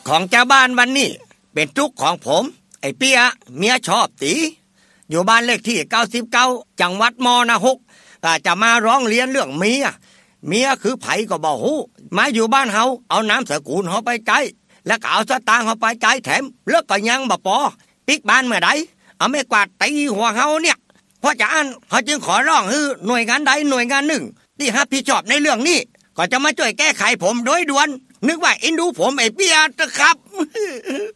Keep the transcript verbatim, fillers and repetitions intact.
ของเจ้าบ้านวันนี้เป็นทุกข์ของผมไอ้เปียเมียชอบตีอยู่บ้านเลขที่เก้าสิบเก้าจังหวัดมอนะฮกจะมาร้องเรียนเรื่องเมียเมียคือไผก็บ่ฮู้มาอยู่บ้านเฮาเอาน้ำสกุลเฮาไปใจแล้วก็เอาสตางค์เฮาไปใจแถมเลิกก็ยังบ่พอปิกบ้านเมื่อใดเอาไม่กวาดตีหัวเฮาเนี่ยเพราะฉะนั้นเฮาจึงขอร้องให้หน่วยงานใดหน่วยงานหนึ่งที่รับผิดชอบในเรื่องนี้ก็จะมาช่วยแก้ไขผมโดยด่วนนึกว่าเอ็นดูผมไอ้เปียนะครับ